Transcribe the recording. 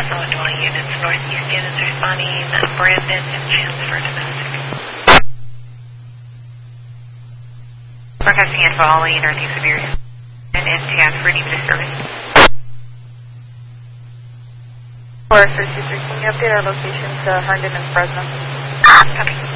Illinois units, northeast units responding, Brandon and transfer domestic. Forecasting info all northeast of Erie and transfer deep disturbance. 433, can you update our locations, Herndon and Fresno? Copy.